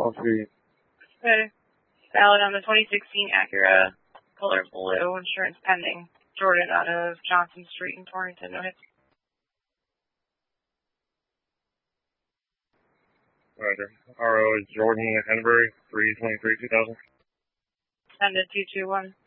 I'll see. Okay. Valid on the 2016 Acura, color blue, insurance pending. Jordan out of Johnson Street in Torrington, no hits. Roger. RO is Jordan Henbury, 323-2000. Send it 221.